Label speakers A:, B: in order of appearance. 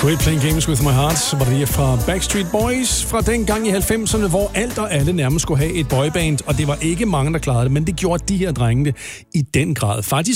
A: Quit Playing Games With My Heart var det fra Backstreet Boys fra den gang i 90'erne, hvor alt og alle nærmest skulle have et boyband, og det var ikke mange, der klarede det, men det gjorde de her drenge i den grad. Faktisk